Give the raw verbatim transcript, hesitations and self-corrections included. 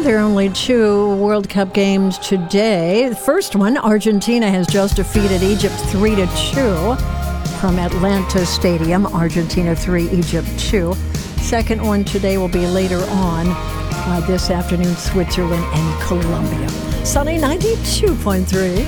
there are only two World Cup games today. The first one, Argentina has just defeated Egypt three to two from Atlanta Stadium. Argentina three, Egypt two. Second one today will be later on uh, this afternoon, Switzerland and Colombia. Sunny ninety-two point three.